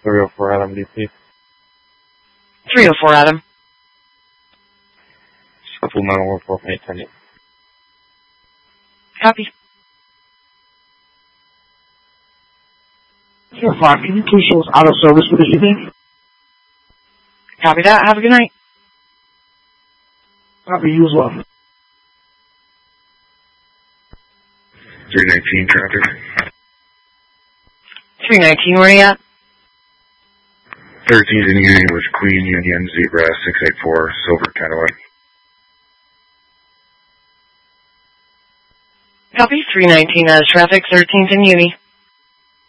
304 Adam DC. 304 Adam. Supplemental report from 810. Copy. 5, can you please show us out of service for this evening? Copy that. Have a good night. Copy, you as well. 319 traffic. 319, where are you at? 13th in Union with Queen Union Zebra 684 Silver Cadillac. Copy. 319 out of traffic. 13th in Uni.